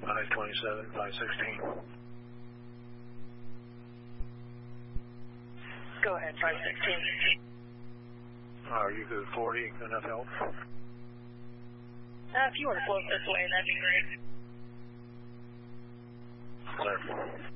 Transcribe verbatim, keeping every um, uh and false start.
five twenty-seven, five sixteen. Go ahead, five sixteen. Are you good forty? Enough help? Uh, if you want to float this way, that'd be great. Clear.